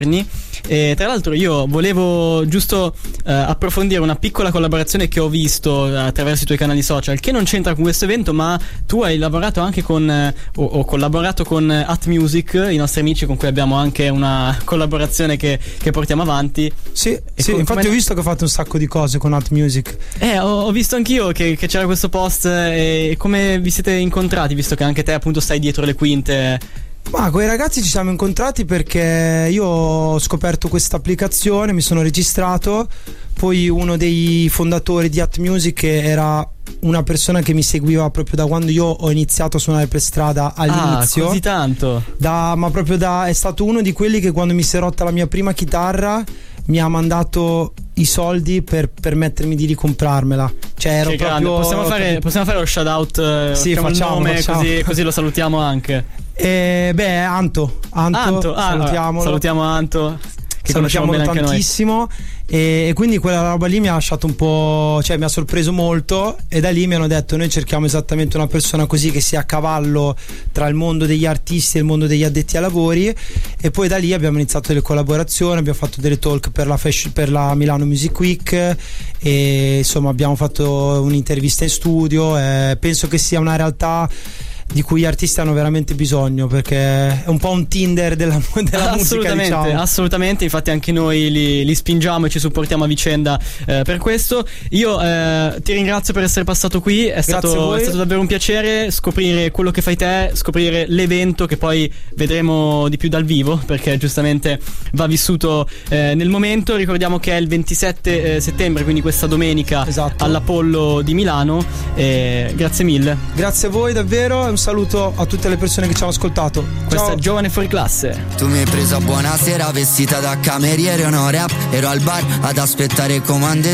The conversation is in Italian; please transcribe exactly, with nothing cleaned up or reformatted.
E tra l'altro io volevo giusto eh, approfondire una piccola collaborazione che ho visto eh, attraverso i tuoi canali social, che non c'entra con questo evento, ma tu hai lavorato anche con eh, o, o collaborato con At Music, i nostri amici con cui abbiamo anche una collaborazione che, che portiamo avanti. Sì, e sì com- infatti ho visto che ho fatto un sacco di cose con At Music. Eh, ho, ho visto anch'io che, che c'era questo post, e come vi siete incontrati, visto che anche te appunto stai dietro le quinte? Ma con i ragazzi ci siamo incontrati perché io ho scoperto questa applicazione, mi sono registrato, poi uno dei fondatori di At Music era una persona che mi seguiva proprio da quando io ho iniziato a suonare per strada all'inizio. Ah, così tanto? Da, ma proprio da, è stato uno di quelli che quando mi si è rotta la mia prima chitarra mi ha mandato i soldi per permettermi di ricomprarmela. Cioè ero che proprio possiamo fare, possiamo fare lo shout out, eh, sì, facciamo, facciamo, il nome, facciamo. Così, così lo salutiamo anche. E beh, Anto, Anto, Anto ah, salutiamolo. Salutiamo Anto, che salutiamo bene anche tantissimo. E, e quindi quella roba lì mi ha lasciato un po', cioè mi ha sorpreso molto, e da lì mi hanno detto: noi cerchiamo esattamente una persona così, che sia a cavallo tra il mondo degli artisti e il mondo degli addetti ai lavori. E poi da lì abbiamo iniziato delle collaborazioni, abbiamo fatto delle talk per la, fashion, per la Milano Music Week, e insomma abbiamo fatto un'intervista in studio. E penso che sia una realtà di cui gli artisti hanno veramente bisogno, perché è un po' un Tinder della, della musica, diciamo. Assolutamente, infatti anche noi li, li spingiamo e ci supportiamo a vicenda eh, per questo. Io eh, ti ringrazio per essere passato qui, è stato, è stato davvero un piacere scoprire quello che fai te, scoprire l'evento che poi vedremo di più dal vivo, perché giustamente va vissuto eh, nel momento. Ricordiamo che è il ventisette settembre, quindi questa domenica, esatto, all'Apollo di Milano. Eh, grazie mille. Grazie a voi davvero, un saluto a tutte le persone che ci hanno ascoltato. Questa Ciao. è Giovane Fuori Classe. Tu mi hai preso a buonasera vestita da cameriere o no rap. Ero al bar ad aspettare comande